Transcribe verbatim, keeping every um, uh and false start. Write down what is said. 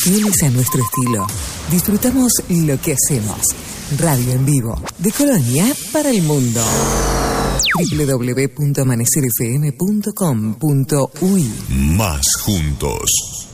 Fieles a nuestro estilo, disfrutamos lo que hacemos. Radio en vivo, de Colonia para el mundo. doble u doble u doble u punto amanecer f m punto com punto u y Más juntos.